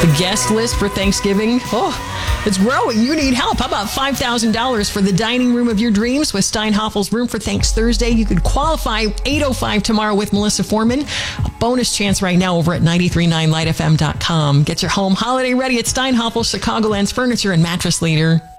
The guest list for Thanksgiving, it's growing. You need help. How about $5,000 for the dining room of your dreams with Steinhoffel's Room for Thanks Thursday? You could qualify 8:05 tomorrow with Melissa Foreman. A bonus chance right now over at 939lightfm.com. Get your home holiday ready at Steinhoffel's, Chicagoland's furniture and mattress leader.